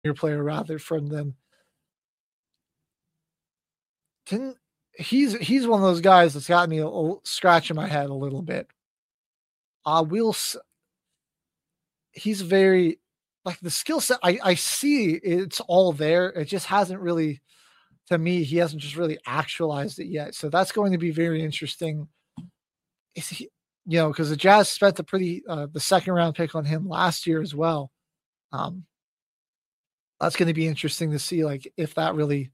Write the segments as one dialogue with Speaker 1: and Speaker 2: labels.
Speaker 1: year player rather from them. He's one of those guys that's got me scratching my head a little bit. He's very like the skill set. I see it's all there. It just hasn't really, to me, he hasn't just really actualized it yet. So that's going to be very interesting. Is he, because the Jazz spent the second round pick on him last year as well. That's going to be interesting to see, like, if that really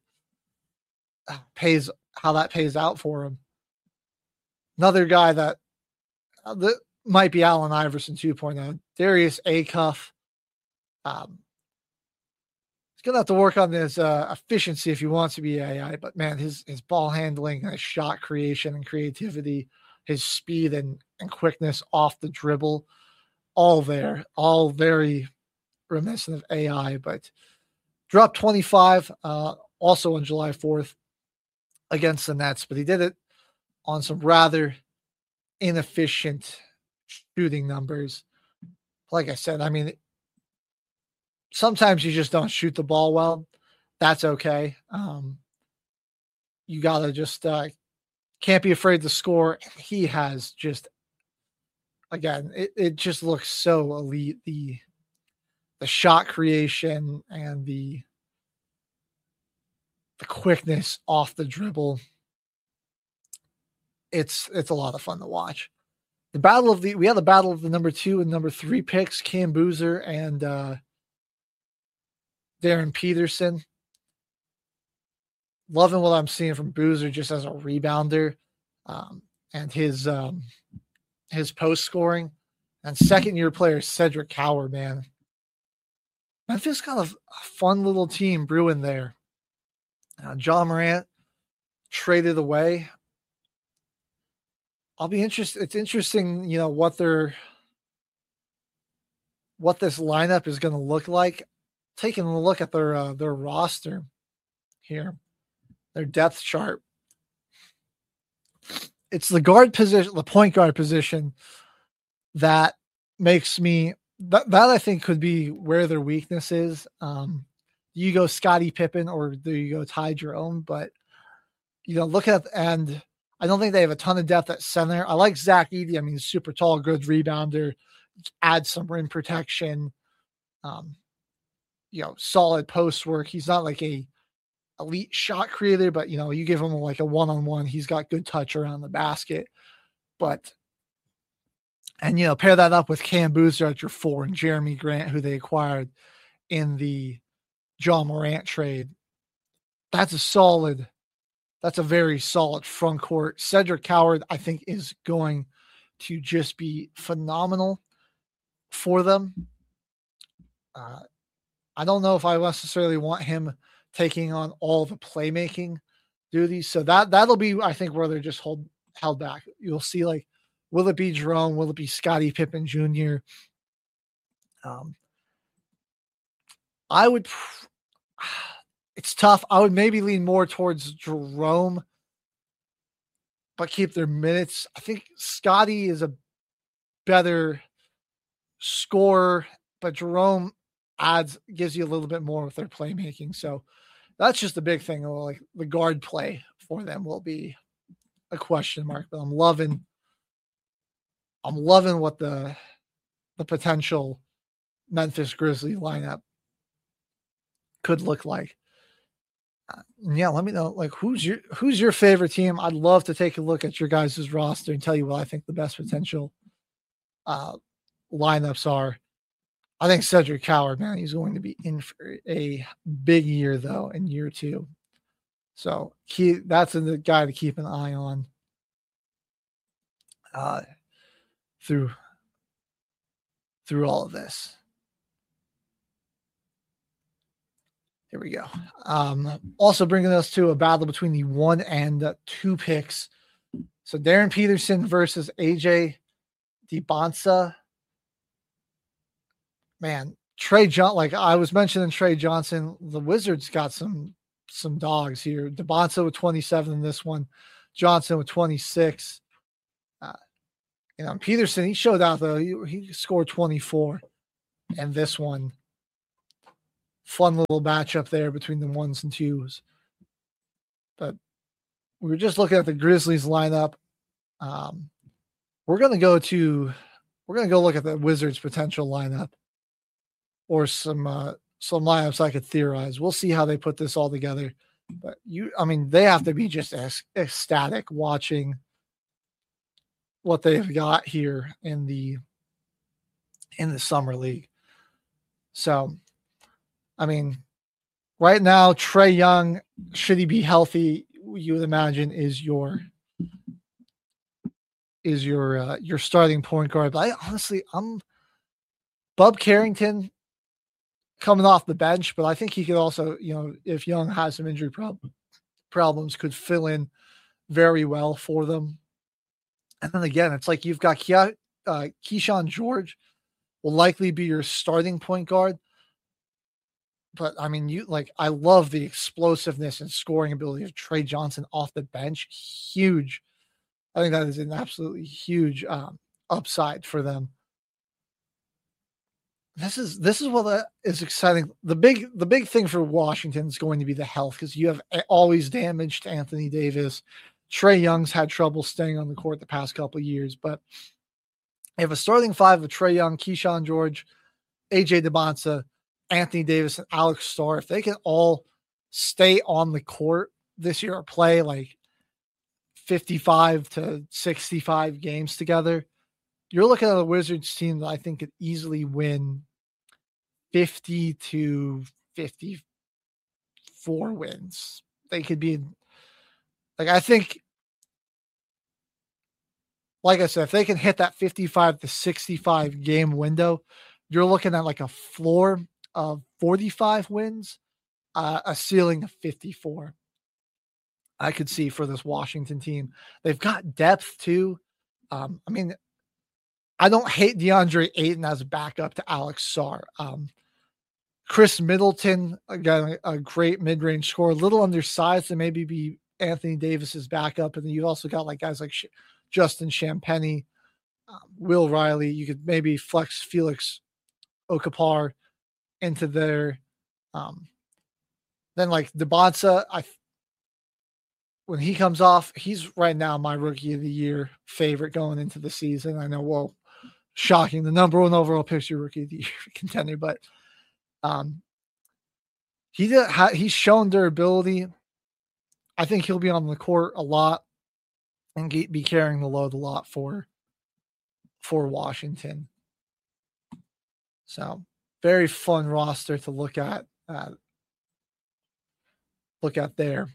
Speaker 1: how that pays out for him. Another guy that might be Allen Iverson 2.0, Darius Acuff. He's gonna have to work on his efficiency if he wants to be AI. But man, his ball handling, his shot creation and creativity, his speed and quickness off the dribble, all there, all very reminiscent of AI. But dropped 25 also on July 4th against the Nets, but he did it on some rather inefficient shooting numbers. Like I said, I mean, sometimes you just don't shoot the ball well. That's okay. You gotta just can't be afraid to score. He has just, again, it just looks so elite. The shot creation and the quickness off the dribble. It's a lot of fun to watch. We had the battle of the number 2 and number 3 picks, Cam Boozer and Darren Peterson. Loving what I'm seeing from Boozer just as a rebounder, and his post scoring. And second year player Cedric Howard, man. Memphis got a fun little team brewing there. John Morant traded away. I'll be interested. It's interesting, what this lineup is going to look like. Taking a look at their roster here, their depth chart. It's the guard position, the point guard position, that makes me that I think could be where their weakness is. You go Scottie Pippen or do you go Ty Jerome? But look at, and I don't think they have a ton of depth at center. I like Zach Edey. I mean, he's super tall, good rebounder, adds some rim protection, solid post work. He's not like a elite shot creator, but you give him like a one-on-one, he's got good touch around the basket. But pair that up with Cam Boozer at your 4 and Jeremy Grant, who they acquired in the John Morant trade. That's a very solid front court. Cedric Howard, I think, is going to just be phenomenal for them. I don't know if I necessarily want him taking on all the playmaking duties. So that'll be, I think, where they're just held back. You'll see, like, will it be Jerome? Will it be Scottie Pippen Jr.? It's tough. I would maybe lean more towards Jerome, but keep their minutes. I think Scottie is a better scorer, but Jerome gives you a little bit more with their playmaking. So that's just the big thing. Like, the guard play for them will be a question mark, but I'm loving what the potential Memphis Grizzly lineup could look like. Let me know, like, who's your favorite team. I'd love to take a look at your guys' roster and tell you what I think the best potential lineups are. I think Cedric Howard, man, he's going to be in for a big year, though, in year 2. So that's the guy to keep an eye on through all of this. Here we go. Also bringing us to a battle between the 1 and 2 picks. So Darren Peterson versus AJ DeBonsa. Man, like I was mentioning Trey Johnson, the Wizards got some dogs here. DeBonsa with 27 in this one, Johnson with 26. Peterson, he showed out though. He scored 24 in this one fun little matchup there between the 1s and 2s. But we were just looking at the Grizzlies lineup. We're gonna go look at the Wizards' potential lineup, or some lineups I could theorize. We'll see how they put this all together. But they have to be just ecstatic watching what they've got here in the summer league. So, right now, Trae Young, should he be healthy, you would imagine is your starting point guard. But I'm Bub Carrington coming off the bench, but I think he could also, if Young has some injury problems, could fill in very well for them. And then again, it's like you've got Keyshawn George will likely be your starting point guard. But I love the explosiveness and scoring ability of Trey Johnson off the bench. Huge. I think that is an absolutely huge upside for them. This is what is exciting. The big thing for Washington is going to be the health, because you have always damaged Anthony Davis. Trae Young's had trouble staying on the court the past couple of years, but if a starting 5 of Trae Young, Keyshawn George, AJ Debonsa, Anthony Davis, and Alex Starr, if they can all stay on the court this year or play like 55 to 65 games together, you're looking at a Wizards team that I think could easily win 50 to 54 wins. They could be I think, like I said, if they can hit that 55 to 65 game window, you're looking at like a floor of 45 wins, a ceiling of 54. I could see for this Washington team. They've got depth too. I don't hate DeAndre Ayton as a backup to Alex Sarr. Chris Middleton, again, a great mid-range scorer, a little undersized to maybe be Anthony Davis's backup. And then you've also got guys like Justin Champagnie, Will Riley. You could maybe flex Felix Okapar into there. Then Debonsa, when he comes off, he's right now my rookie of the year favorite going into the season. I know, shocking, the number 1 overall picture rookie of the year contender, but he's shown durability. I think he'll be on the court a lot and be carrying the load a lot for Washington. So very fun roster to look at there.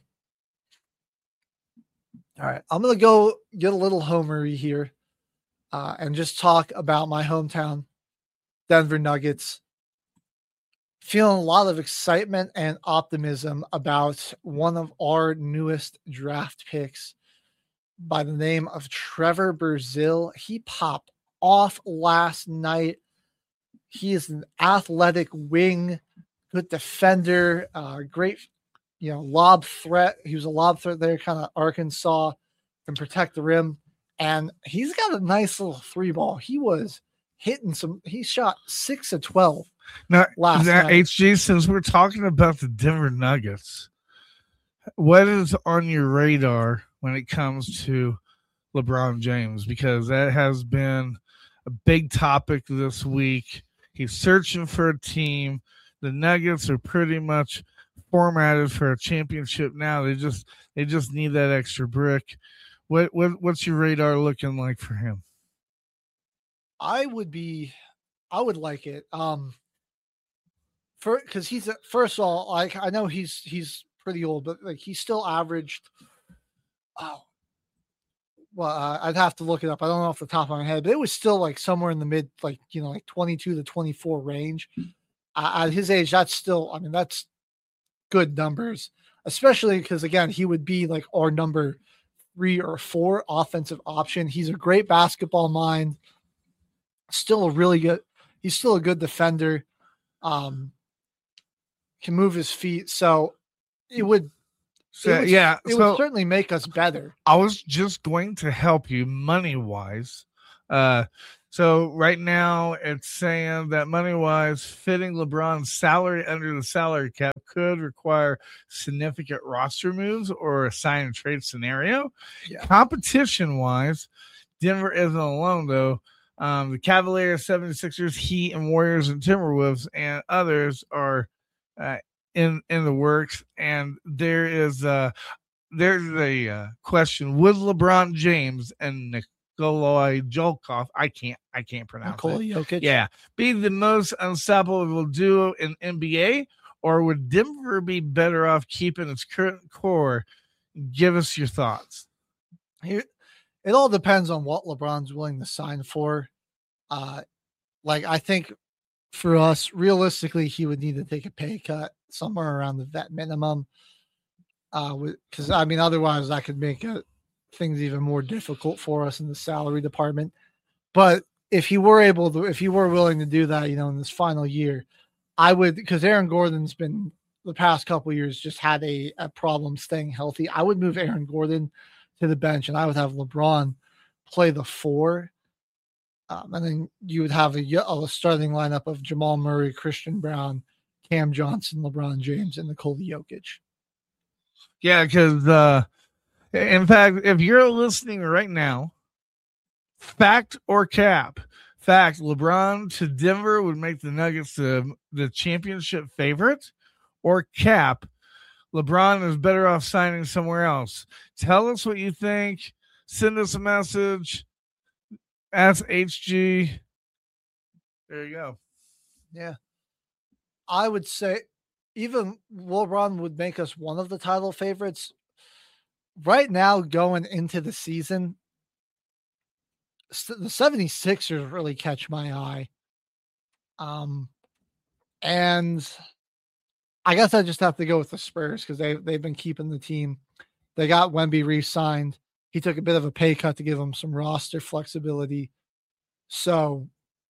Speaker 1: All right, I'm going to go get a little homery here and just talk about my hometown, Denver Nuggets. Feeling a lot of excitement and optimism about one of our newest draft picks by the name of Trevor Brazile. He popped off last night. He is an athletic wing, good defender, great, lob threat. He was a lob threat there, kind of Arkansas, can protect the rim. And he's got a nice little 3-ball. He was hitting he shot 6 of 12.
Speaker 2: Now, HG, since we're talking about the Denver Nuggets, what is on your radar when it comes to LeBron James? Because that has been a big topic this week. He's searching for a team. The Nuggets are pretty much formatted for a championship now. They just need that extra brick. What's your radar looking like for him?
Speaker 1: I would like it. Because he's first of all, I know he's pretty old, but he still averaged. I'd have to look it up. I don't know off the top of my head, but it was still somewhere in the mid, 22 to 24 range. At his age, that's still, that's good numbers, especially because again, he would be our number 3 or 4 offensive option. He's a great basketball mind. He's still a good defender. Can move his feet, so it would certainly make us better.
Speaker 2: I was just going to help you money wise So right now it's saying that money-wise, fitting LeBron's salary under the salary cap could require significant roster moves or a sign and trade scenario. Yeah. Competition-wise, Denver isn't alone, though. The Cavaliers, 76ers, Heat, and Warriors and Timberwolves and others are in the works. And there's a question: would LeBron James and Nikola Jokic, I can't pronounce
Speaker 1: Nikola
Speaker 2: it.
Speaker 1: Jokic.
Speaker 2: Yeah, be the most unstoppable duo in NBA, or would Denver be better off keeping its current core? Give us your thoughts.
Speaker 1: Here, it all depends on what LeBron's willing to sign for. I think for us, realistically, he would need to take a pay cut somewhere around the vet minimum. Because otherwise that could make things even more difficult for us in the salary department. But if he were willing to do that, in this final year, I would, because Aaron Gordon's been the past couple of years just had a problem staying healthy. I would move Aaron Gordon to the bench, and I would have LeBron play the 4. And then you would have a starting lineup of Jamal Murray, Christian Brown, Cam Johnson, LeBron James, and Nikola Jokic.
Speaker 2: Yeah, because in fact, if you're listening right now, fact or cap, fact, LeBron to Denver would make the Nuggets the championship favorite, or cap, LeBron is better off signing somewhere else. Tell us what you think. Send us a message. Ask HG. There you go.
Speaker 1: Yeah. I would say even LeBron would make us one of the title favorites. Right now, going into the season, the 76ers really catch my eye. And I guess I just have to go with the Spurs because they've been keeping the team. They got Wemby re-signed. He took a bit of a pay cut to give him some roster flexibility. So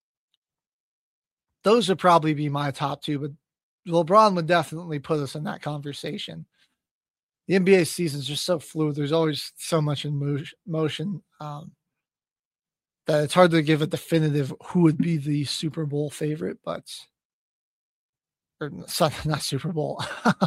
Speaker 1: those would probably be my top 2, but LeBron would definitely put us in that conversation. The NBA season is just so fluid. There's always so much in motion that it's hard to give a definitive who would be the Super Bowl favorite, or not Super Bowl,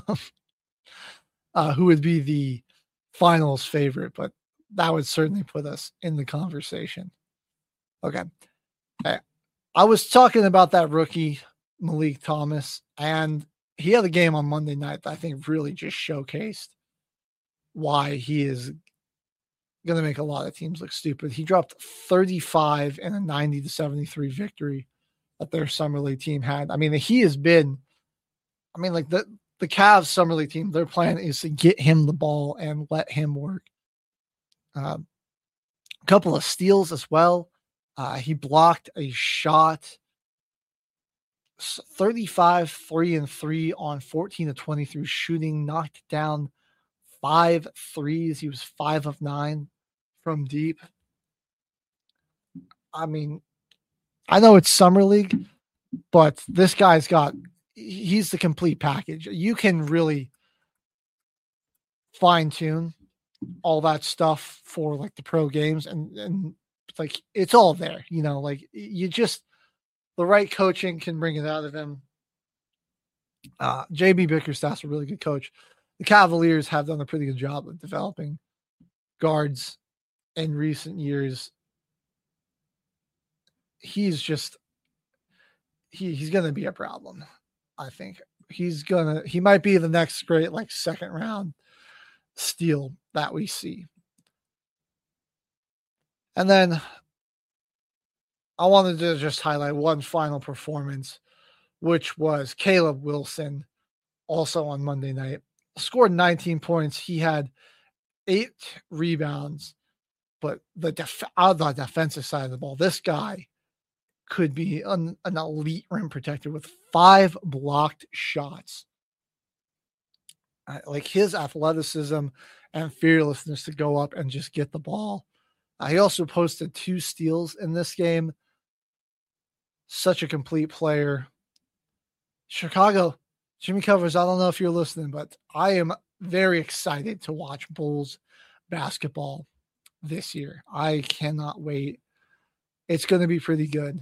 Speaker 1: who would be the finals favorite, but that would certainly put us in the conversation. Okay. I was talking about that rookie, Malik Thomas, and he had a game on Monday night that I think really just showcased why he is going to make a lot of teams look stupid. He dropped 35 in a 90-73 victory that their summer league team had. He has been, the Cavs summer league team, their plan is to get him the ball and let him work. A couple of steals as well. He blocked a shot. 35, 3-3 on 14 of 23 shooting, knocked down 5 threes. He was 5 of 9 from deep. I know it's summer league, but this guy's he's the complete package. You can really fine tune all that stuff for the pro games and it's all there, you just, the right coaching can bring it out of him. JB Bickerstaff's a really good coach. The Cavaliers have done a pretty good job of developing guards in recent years. He's just, he's going to be a problem. I think he might be the next great second round steal that we see. And then I wanted to just highlight one final performance, which was Caleb Wilson, also on Monday night. Scored 19 points. He had 8 rebounds, but the defensive side of the ball, this guy could be an elite rim protector with 5 blocked shots. His athleticism and fearlessness to go up and just get the ball. He also posted 2 steals in this game. Such a complete player. Chicago, Jimmy Covers, I don't know if you're listening, but I am very excited to watch Bulls basketball this year. I cannot wait It's going to be pretty good.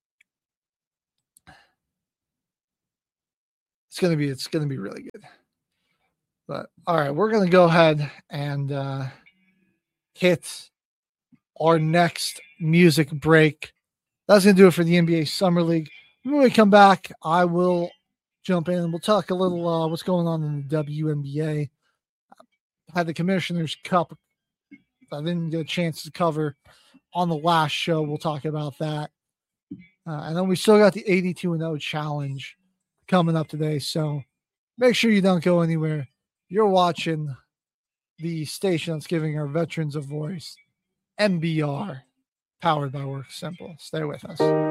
Speaker 1: It's going to be really good. But all right, we're going to go ahead and hit our next music break. That's going to do it for the NBA Summer League. When we come back, I will jump in and we'll talk a little what's going on in the WNBA. Had the Commissioner's Cup I didn't get a chance to cover on the last show. We'll talk about that. And then we still got the 82-0 challenge coming up today. So make sure you don't go anywhere. You're watching the station that's giving our veterans a voice, MBR, powered by Work Simple. Stay with us.